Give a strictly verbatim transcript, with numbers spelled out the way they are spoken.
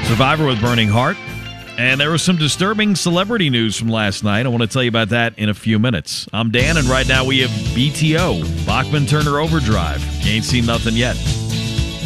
Survivor with Burning Heart. And there was some disturbing celebrity news from last night. I want to tell you about that in a few minutes. I'm Dan, and right now we have B T O, Bachman Turner Overdrive. You ain't seen nothing yet.